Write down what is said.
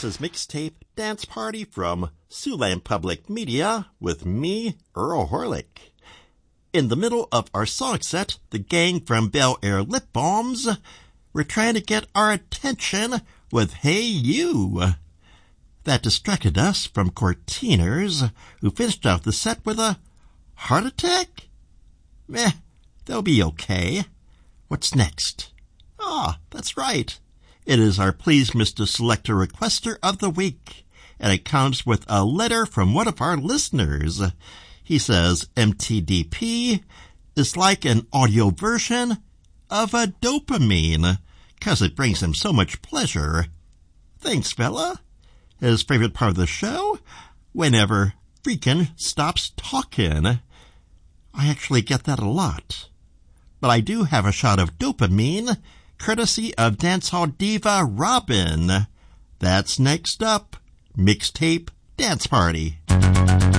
This is Mixtape Dance Party from Siouxland Public Media with me, Earl Horlick. In the middle of our song set, the gang from Bel Air Lip Balms were trying to get our attention with Hey You. That distracted us from Courteeners, who finished off the set with a heart attack? They'll be okay. What's next? That's right. It is our Please Mr. Selector Requester of the Week, and it comes with a letter from one of our listeners. He says MTDP is like an audio version of a dopamine, 'cause it brings him so much pleasure. Thanks, fella. His favorite part of the show? Whenever freaking stops talking. I actually get that a lot. But I do have a shot of dopamine, courtesy of dancehall diva Robin. That's next up. Mixtape Dance Party.